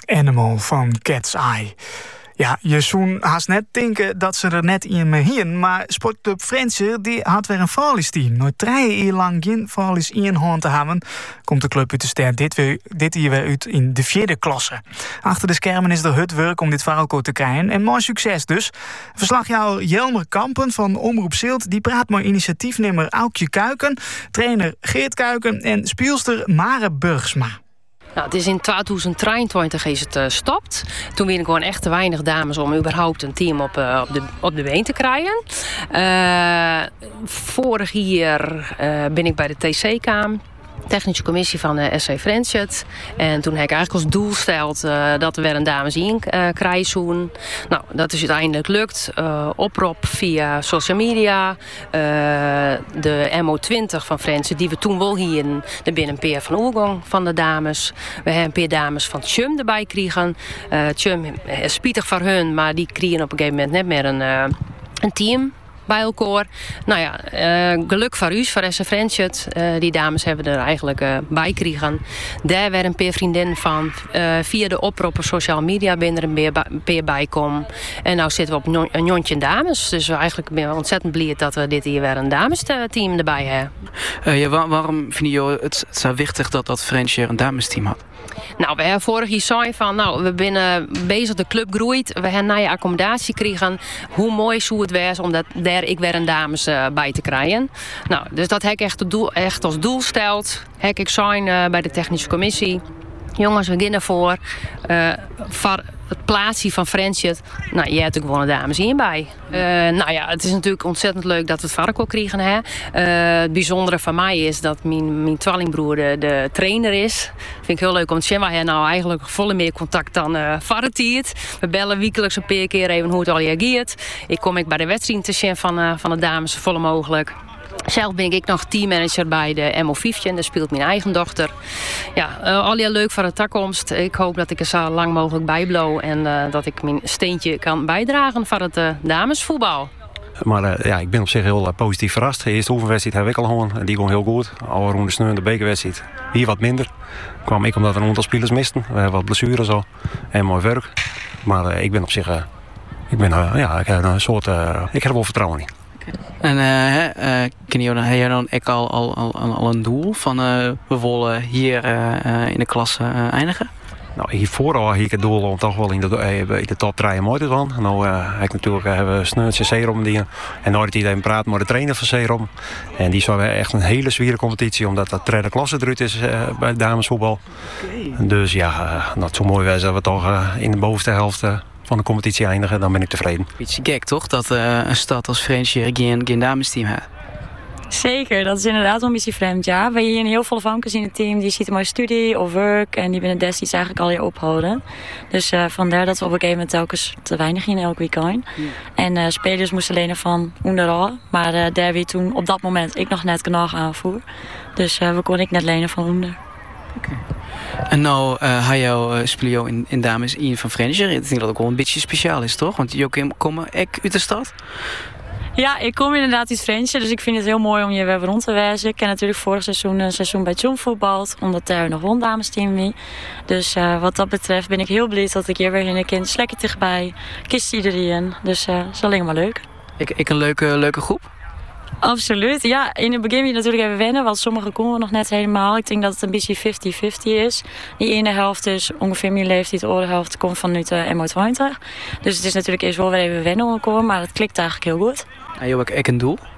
Animal van Cat's Eye. Ja, je zou haast net denken dat ze er net in mee hien, maar Sportclub Frensje die had weer een vrouwensteam. Nooit 3 jaar lang geen vrouwens in hand te hebben, komt de club uit de ster dit jaar weer uit in de 4e klasse. Achter de schermen is er hard werk om dit verhaal te krijgen en mooi succes dus. Verslagjouwer Jelmer Kampen van Omroep Zilt die praat met initiatiefnemer Aukje Kuiken, trainer Geert Kuiken en speelster Mare Burgsma. Nou, het is in 2023 is het gestopt. Toen waren gewoon echt te weinig dames om überhaupt een team op de been te krijgen. Vorig jaar ben ik bij de TC-kamer. Technische commissie van de SC Frensje. En toen heb ik eigenlijk als doel gesteld dat er weer een dames in krijgen. Nou, dat is uiteindelijk gelukt. Oproep via social media. De MO20 van Frensje, die we toen wel hier er binnen een peer van oorgang van de dames. We hebben een peer dames van Tjum erbij kregen. Tjum is spietig voor hun, maar die kregen op een gegeven moment net meer een team bij elkaar. Nou ja, geluk voor u, voor SC Frensje. Die dames hebben er eigenlijk bij gekregen. Daar werd een paar vriendinnen van. Via de oproep op social media ben er een paar bij komen. En nu zitten we op een jontje dames. Dus eigenlijk ben we ontzettend blij dat we dit hier weer een damesteam erbij hebben. Waarom vind je het zo wichtig dat Frensje een damesteam had? Nou, we hebben vorig jaar zei van, we zijn bezig, de club groeit. We hebben nieuwe accommodatie gekregen. Hoe mooi zou het wezen om daar ik weer een dames bij te krijgen. Nou, dus dat heb ik echt als doel gesteld. Heb ik zijn bij de technische commissie. Jongens, we beginnen voor het plaatsje van Frensje. Nou, je hebt ook gewoon een dames hierbij. Nou ja, het is natuurlijk ontzettend leuk dat we het vark ook kregen. Hè? Het bijzondere van mij is dat mijn tweelingbroer de trainer is. Vind ik heel leuk om te zien. We hebben nou eigenlijk volle meer contact dan varretiert. We bellen wekelijks een paar keer even hoe het al reageert. Ik kom bij de wedstrijd te zien van de dames zo volle mogelijk. Zelf ben ik nog teammanager bij de MO5 en daar speelt mijn eigen dochter. Ja, al heel leuk voor de toekomst. Ik hoop dat ik er zo lang mogelijk bij blijf en dat ik mijn steentje kan bijdragen voor het damesvoetbal. Maar ik ben op zich heel positief verrast. De eerste oefenwedstrijd heb ik al gewonnen en die ging heel goed. Al rond de sneu de bekerwedstrijd hier wat minder. Kwam ik omdat we een aantal spelers misten. We hebben wat blessures zo en mooi werk. Maar ik ben op zich, ik heb een soort, ik heb er wel vertrouwen in. En heb je dan al een doel van we willen hier in de klas eindigen? Nou, hiervoor had ik het doel om toch wel in de top 3 mooi te gaan. Nou heb ik natuurlijk Sneurtje Serum die en nooit iedereen praat met de trainer van Serum. En die zou echt een hele zware competitie omdat dat 3e klasse eruit is bij damesvoetbal. Okay. Dus ja, dat zou mooi zijn dat we toch in de bovenste helft van de competitie eindigen, dan ben ik tevreden. Beetje gek toch, dat een stad als Frensje geen damesteam heeft? Zeker, dat is inderdaad wel een beetje vreemd, ja. We hebben hier heel veel vankers in het team, die ziet maar studie of werk en die binnen destijds eigenlijk al hier ophouden. Dus vandaar dat we op een gegeven moment telkens te weinig in elk weekend. Ja. En spelers moesten lenen van onderal, maar daar wie toen op dat moment ik nog net genoeg aanvoer. Dus we konden ik net lenen van onder. Okay. En nou speel je in dames in van Frensje. Ik denk dat het ook wel een beetje speciaal is, toch? Want Joachim komt uit de stad. Ja, ik kom inderdaad uit Frensje, dus ik vind het heel mooi om je weer rond te wijzen. Ik heb natuurlijk vorig seizoen een seizoen bij Tjum voetbald, omdat daar nog een damesteam mee. Dus wat dat betreft ben ik heel blij dat ik hier weer in een kind lekker dichtbij. Kist iedereen, dus dat is alleen maar leuk. Ik een leuke groep? Absoluut, ja. In het begin moet je natuurlijk even wennen, want sommige konden we nog net helemaal. Ik denk dat het een beetje 50-50 is. Die ene helft is ongeveer mijn leeftijd, de andere helft komt van nu de MO20. Dus het is natuurlijk eerst wel weer even wennen om elkaar, maar het klikt eigenlijk heel goed. En je ook een doel?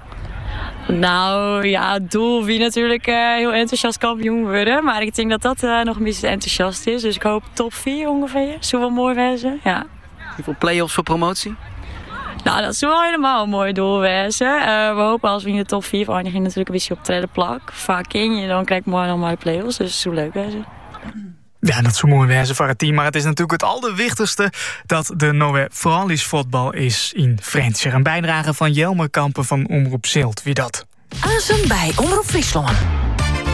Nou ja, het doel wie natuurlijk heel enthousiast kampioen worden. Maar ik denk dat dat nog een beetje enthousiast is. Dus ik hoop top 4 ongeveer. Zou wel mooi wezen, ja. Hoeveel play-offs voor promotie? Nou, dat is wel helemaal een mooi doel wezen. We hopen als we in de top 4 eindigen natuurlijk een beetje op de plak. Vaak in je, dan krijg ik mooi allemaal play-offs. Dus het zou leuk wezen. Ja, dat zou mooi wezen voor het team. Maar het is natuurlijk het allerwichtigste dat de Noë Vrouwelijks voetbal is in Frensje. Een bijdrage van Jelmer Kampen van Omroep Zilt. Wie dat? Azem bij Omroep Friesland.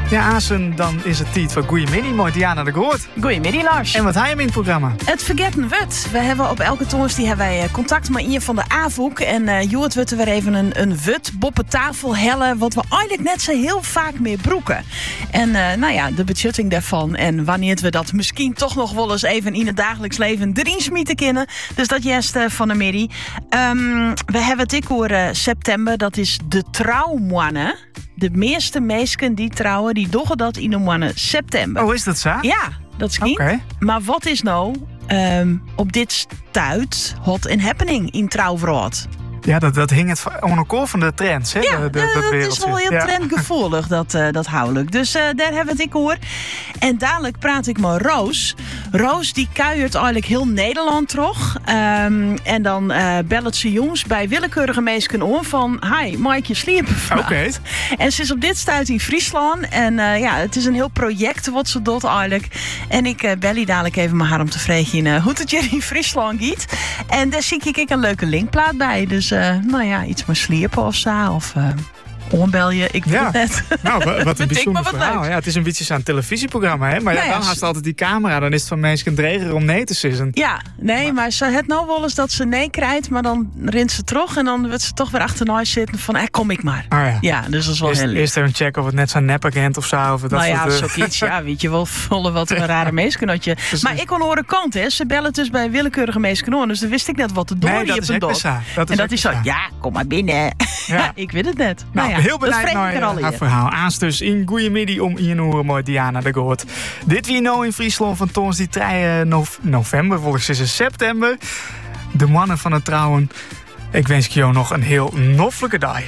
Ja, Asen, dan is het tijd voor Goeiemiddag met Diana de Groot. Goeiemiddag, Lars. En wat heb je in het programma? Het Vergeten Wut. We hebben op elke toonsdag hebben wij contact met iemand van de AVOEK. En Joert we weer even een wut boppentafel hellen, wat we eigenlijk net zo heel vaak meer broeken. En de budgetting daarvan en wanneer we dat misschien toch nog wel eens even in het dagelijks leven erin smieten kunnen. Dus dat juist van de Miri. We hebben het over september, dat is de trouwmoanne. De meeste meisken die trouwen, die doggen dat in de maanden september. Oh, is dat zo? Ja, dat is niet. Okay. Maar wat is nou op dit stuit hot en happening in trouwvraat? Ja, dat hing het onkoor van de trends, hè? Ja, dat is wel heel trendgevoelig, dat huwelijk. Dus daar hebben we het over. En dadelijk praat ik met Roos. Roos die kuiert eigenlijk heel Nederland terug. En dan belt ze jongens bij willekeurige mensen om van... Hi, Mike, je sliepen vannacht. Okay. En ze is op dit stuit in Friesland. En het is een heel project wat ze doet eigenlijk. En ik bel je dadelijk even met haar om te vragen hoe het je in Friesland gaat. En daar zie ik een leuke linkplaat bij. Dus iets maar sliepen of zo. Of oorbel je, ik weet het net. Nou, wat een bijzonder wat verhaal. Ja, het is een beetje zo'n televisieprogramma, hè? Maar dan haast altijd die camera. Dan is het van mensen dreger om nee te sissen. Ja, maar ze het nou wel eens dat ze nee krijgt, maar dan rint ze terug en dan wordt ze toch weer achterna zitten van, kom ik maar. Oh, ja. Dus dat is wel heel lief. Eerst even checken of het net zo'n nepagent of zo. Of dat zoiets. Ja, weet je wel, volle wat een rare meeskenotje. Maar ik kon horen kant, hè. Ze bellen dus bij willekeurige meesken, dus dan wist ik net wat de door dat is op en dat is zo, kom maar binnen. Ja, ik weet het net. Heel benieuwd naar het verhaal. Aans dus in Goeiemiddag om 1 uur met Diana de Groot. Dit wie nou in Friesland van Toons die 3 november, volgens is het september. De mannen van het trouwen. Ik wens je nog een heel noffelijke dag.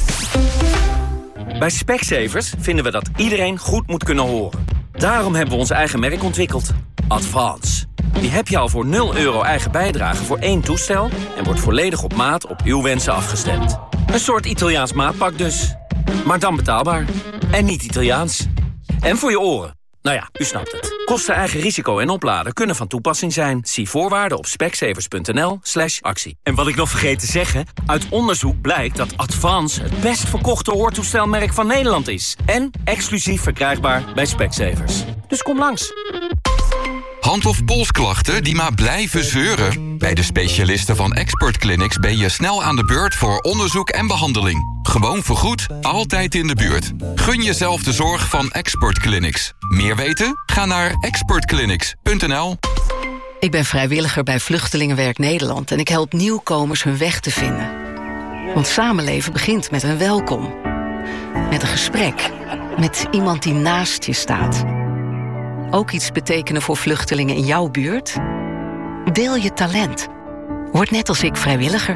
Bij Specsavers vinden we dat iedereen goed moet kunnen horen. Daarom hebben we ons eigen merk ontwikkeld. Advance. Die heb je al voor €0 eigen bijdrage voor 1 toestel... en wordt volledig op maat op uw wensen afgestemd. Een soort Italiaans maatpak dus. Maar dan betaalbaar. En niet Italiaans. En voor je oren. Nou ja, u snapt het. Kosten, eigen risico en opladen kunnen van toepassing zijn. Zie voorwaarden op specsavers.nl/actie. En wat ik nog vergeet te zeggen... uit onderzoek blijkt dat Advance het best verkochte hoortoestelmerk van Nederland is. En exclusief verkrijgbaar bij Specsavers. Dus kom langs. Hand- of polsklachten die maar blijven zeuren? Bij de specialisten van Expert Clinics ben je snel aan de beurt voor onderzoek en behandeling. Gewoon vergoed, altijd in de buurt. Gun jezelf de zorg van Expert Clinics. Meer weten? Ga naar expertclinics.nl. Ik ben vrijwilliger bij Vluchtelingenwerk Nederland... en ik help nieuwkomers hun weg te vinden. Want samenleven begint met een welkom. Met een gesprek. Met iemand die naast je staat. Ook iets betekenen voor vluchtelingen in jouw buurt? Deel je talent. Word net als ik vrijwilliger.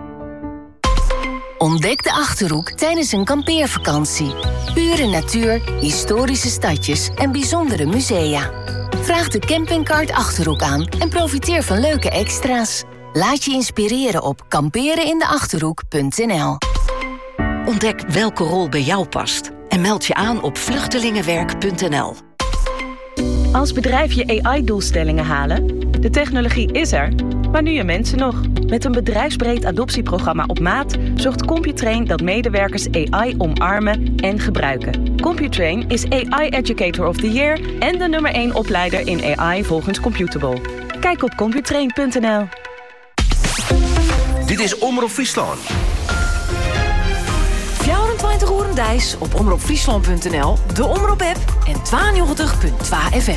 Ontdek de Achterhoek tijdens een kampeervakantie. Pure natuur, historische stadjes en bijzondere musea. Vraag de campingkaart Achterhoek aan en profiteer van leuke extra's. Laat je inspireren op kamperenindeachterhoek.nl. Ontdek welke rol bij jou past en meld je aan op vluchtelingenwerk.nl. Als bedrijf je AI-doelstellingen halen? De technologie is er, maar nu je mensen nog. Met een bedrijfsbreed adoptieprogramma op maat zorgt Computrain dat medewerkers AI omarmen en gebruiken. Computrain is AI Educator of the Year en de nummer 1 opleider in AI volgens Computable. Kijk op computrain.nl. Dit is Omroep Friesland. 24 uur Dijs op omroepfriesland.nl, de Omroep-app en 92.2 FM.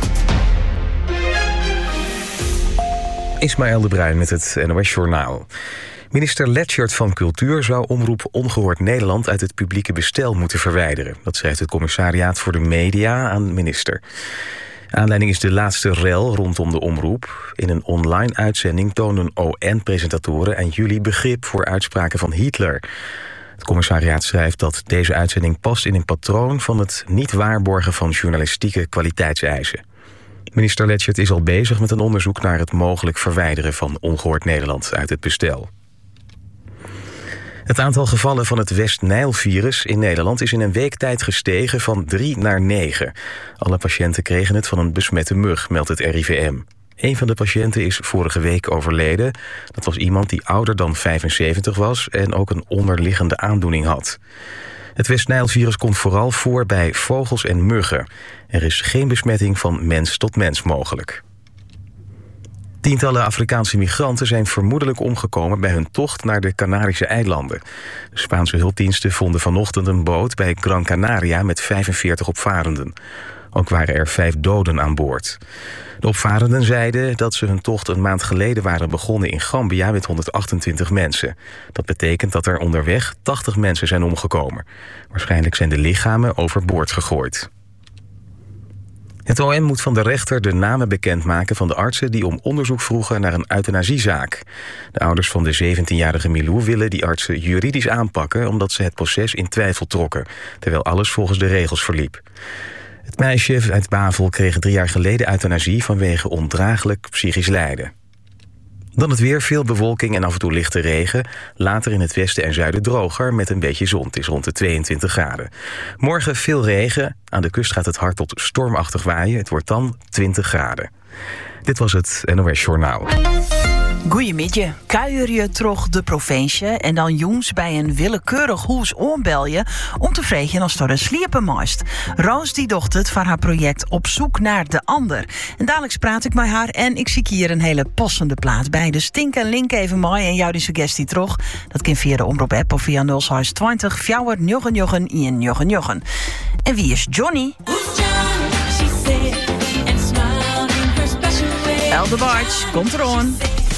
Ismaël de Bruin met het NOS Journaal. Minister Letchert van Cultuur zou Omroep Ongehoord Nederland uit het publieke bestel moeten verwijderen. Dat schrijft het Commissariaat voor de Media aan de minister. Aanleiding is de laatste rel rondom de omroep. In een online uitzending toonden ON-presentatoren eind juli begrip voor uitspraken van Hitler. Het commissariaat schrijft dat deze uitzending past in een patroon van het niet waarborgen van journalistieke kwaliteitseisen. Minister Letchert is al bezig met een onderzoek naar het mogelijk verwijderen van Ongehoord Nederland uit het bestel. Het aantal gevallen van het West-Nijl-virus in Nederland is in een week tijd gestegen van 3 naar 9. Alle patiënten kregen het van een besmette mug, meldt het RIVM. Een van de patiënten is vorige week overleden. Dat was iemand die ouder dan 75 was en ook een onderliggende aandoening had. Het West-Nijl-virus komt vooral voor bij vogels en muggen. Er is geen besmetting van mens tot mens mogelijk. Tientallen Afrikaanse migranten zijn vermoedelijk omgekomen bij hun tocht naar de Canarische eilanden. De Spaanse hulpdiensten vonden vanochtend een boot bij Gran Canaria met 45 opvarenden. Ook waren er 5 doden aan boord. De opvarenden zeiden dat ze hun tocht een maand geleden waren begonnen in Gambia met 128 mensen. Dat betekent dat er onderweg 80 mensen zijn omgekomen. Waarschijnlijk zijn de lichamen overboord gegooid. Het OM moet van de rechter de namen bekendmaken van de artsen die om onderzoek vroegen naar een euthanasiezaak. De ouders van de 17-jarige Milou willen die artsen juridisch aanpakken omdat ze het proces in twijfel trokken, terwijl alles volgens de regels verliep. Het meisje uit Bavel kreeg 3 jaar geleden euthanasie vanwege ondraaglijk psychisch lijden. Dan het weer, veel bewolking en af en toe lichte regen. Later in het westen en zuiden droger met een beetje zon. Het is rond de 22 graden. Morgen veel regen. Aan de kust gaat het hard tot stormachtig waaien. Het wordt dan 20 graden. Dit was het NOS Journaal. Goeiemiddag. Kuier je terug de provincie en dan jongs bij een willekeurig huis oorbel je om te vregen als er een sliepen meist. Roos die docht het van haar project Op zoek naar de ander. En dadelijk praat ik met haar en ik zie hier een hele passende plaat bij. Dus tink en link even mooi en jou die suggestie terug. Dat kan via de Omroep app of via 0620 499 En wie is Johnny? El de Barge, komt erom.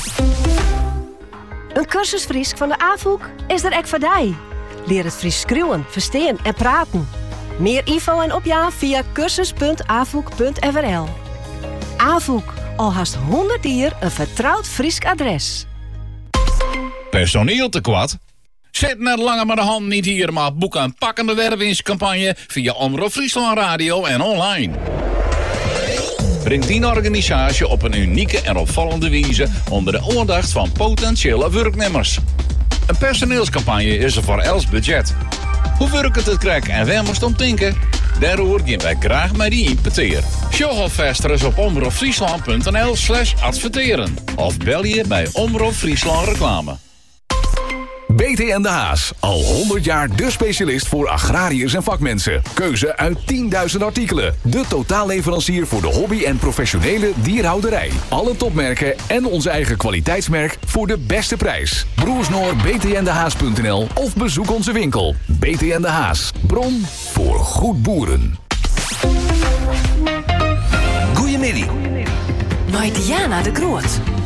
Een cursus Fries van de AVOEK is er ek voor dij. Leer het Fries schreeuwen, verstaan en praten. Meer info en opja via cursus.avoek.nl. AVOEK, al haast 100 jaar een vertrouwd Fries adres. Personeel tekort? Zet net langer maar de hand niet hier, maar boek een pakkende wervingscampagne via Omroep Friesland Radio en online. Breng die organisatie op een unieke en opvallende wijze onder de aandacht van potentiële werknemers. Een personeelscampagne is er voor els budget. Hoe werkt het krijg en waar moest om denken? Daarover gaan wij graag met die impeteer. Show alvast eens op omroepfriesland.nl/adverteren. Of bel je bij Omroep Friesland Reclame. BT en de Haas, al 100 jaar de specialist voor agrariërs en vakmensen. Keuze uit 10.000 artikelen. De totaalleverancier voor de hobby- en professionele dierhouderij. Alle topmerken en onze eigen kwaliteitsmerk voor de beste prijs. Broersnoor btndehaas.nl of bezoek onze winkel. BT en de Haas, bron voor goed boeren. Goeiemiddag. Met Diana de Groot.